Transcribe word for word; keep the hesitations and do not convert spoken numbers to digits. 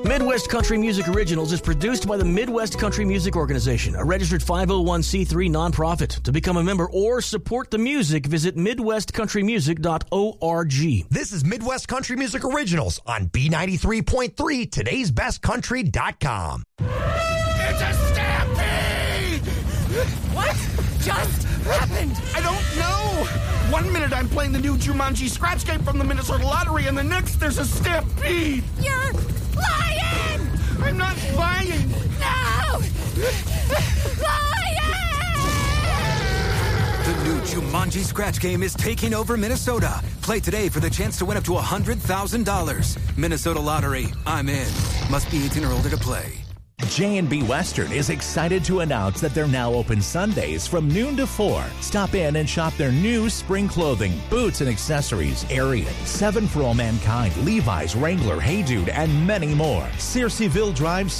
Midwest Country Music Originals is produced by the Midwest Country Music Organization, a registered five oh one c three nonprofit. To become a member or support the music, visit midwest country music dot org. This is Midwest Country Music Originals on B ninety-three point three, todays best country dot com. It's a stampede! What just happened? I don't know. One minute I'm playing the new Jumanji scratch game from the Minnesota Lottery, and the next there's a stampede. You're lying! I'm not lying. No! Lying! The new Jumanji scratch game is taking over Minnesota. Play today for the chance to win up to one hundred thousand dollars. Minnesota Lottery. I'm in. Must be eighteen or older to play. J and B Western is excited to announce that they're now open Sundays from noon to four. Stop in and shop their new spring clothing, boots and accessories, Ariat, Seven for All Mankind, Levi's, Wrangler, Hey Dude, and many more. Searcyville Drive,